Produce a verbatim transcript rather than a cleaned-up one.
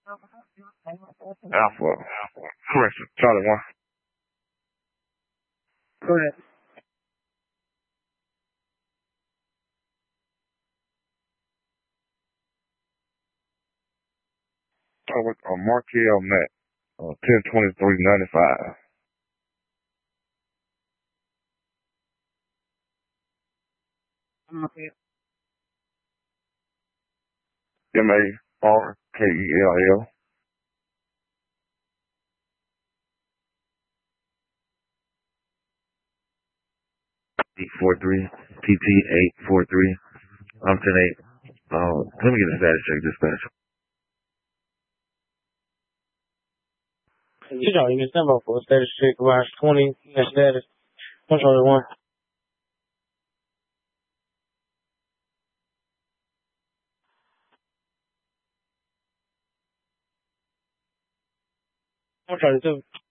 Alpha. Correction. Charlie one. Go ahead. Uh, with uh, Markel Matt. Uh, ten twenty-three ninety-five. Okay. M A R K E L L. eight four three. T T eight four three. I'm ten eight. Uh, let me get a status check dispatch. You know, you can send up for a status check around twenty and status. one twenty-one. one twenty-two.